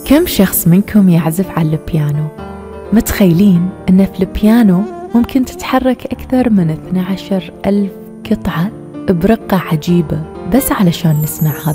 كم شخص منكم يعزف على البيانو؟ متخيلين أن في البيانو ممكن تتحرك أكثر من 12,000 قطعة برقة عجيبة بس علشان نسمع هذا